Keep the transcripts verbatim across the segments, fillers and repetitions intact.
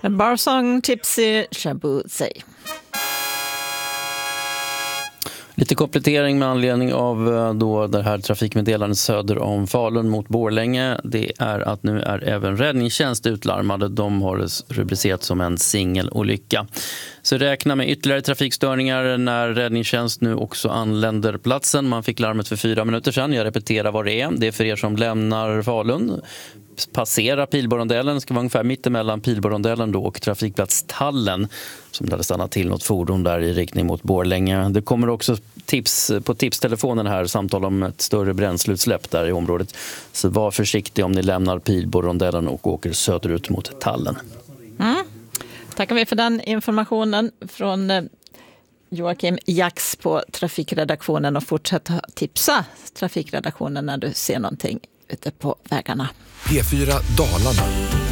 Barsong Tipsy Shabuzi. Lite komplettering med anledning av då det här trafikmeddelandet söder om Falun mot Borlänge. Det är att nu är även räddningstjänst utlarmade. De har det rubricerat som en singelolycka. Så räkna med ytterligare trafikstörningar när räddningstjänst nu också anländer platsen. Man fick larmet för fyra minuter sedan. Jag repeterar vad det är. Det är för er som lämnar Falun. Passera Pilborondellen, ska vara ungefär mittemellan Pilborondellen då och trafikplats Tallen, som hade stannat till något fordon där i riktning mot Borlänge. Det kommer också tips på tipstelefonen här, samtal om ett större bränsleutsläpp där i området. Så var försiktig om ni lämnar Pilborondellen och åker söderut mot Tallen. Mm. Tackar vi för den informationen från Joakim Jax på trafikredaktionen, och fortsätt tipsa trafikredaktionen när du ser någonting ute på vägarna. P fyra Dalarna.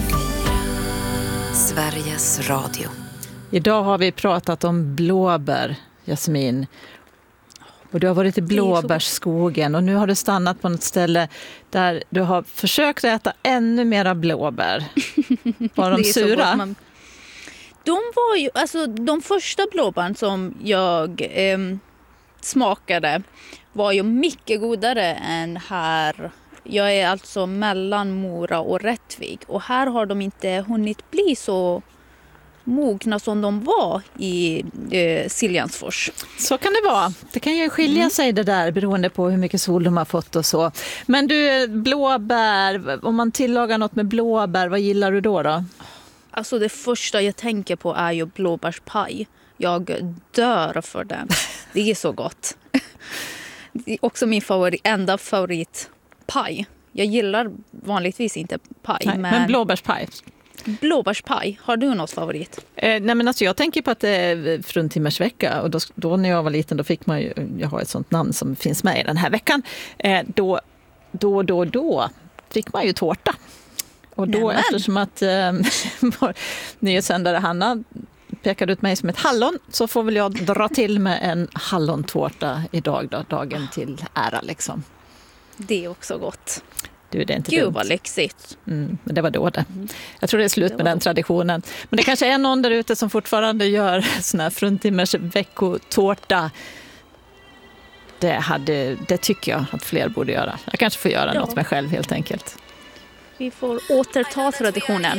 Sveriges Radio. Idag har vi pratat om blåbär, Jasmin. Och du har varit i blåbärsskogen och nu har du stannat på något ställe där du har försökt äta ännu mera blåbär. Var de sura? Man... De var ju, alltså de första blåbären som jag eh, smakade var ju mycket godare än här. Jag är alltså mellan Mora och Rättvik, och här har de inte hunnit bli så mogna som de var i eh, Siljansfors. Så kan det vara. Det kan ju skilja mm. sig det där beroende på hur mycket sol de har fått och så. Men du, blåbär, om man tillagar något med blåbär, vad gillar du då då? Alltså det första jag tänker på är ju blåbärspaj. Jag dör för den. Det är så gott. Det är också min favorit, enda favorit. Paj. Jag gillar vanligtvis inte paj. Nej, men, men blåbärspaj. Blåbärspaj. Har du något favorit? Eh, nej men alltså jag tänker på att det är fruntimmersvecka. Och då, då när jag var liten då fick man ju, jag har ett sånt namn som finns med i den här veckan. Eh, då, då, då, då fick man ju tårta. Och då Nämen. eftersom att eh, vår nyhetssändare Hanna pekade ut mig som ett hallon, så får väl jag dra till med en hallontårta idag då, dagen till ära liksom. Det är också gott. Du, det är inte Gud dumt. Vad lyxigt. Mm, men det var då det. Jag tror det är slut det med den traditionen. Men det kanske är någon där ute som fortfarande gör sån här fruntimmers veckotårta. Det, hade, det tycker jag att fler borde göra. Jag kanske får göra ja. något med själv helt enkelt. Vi får återta traditionen.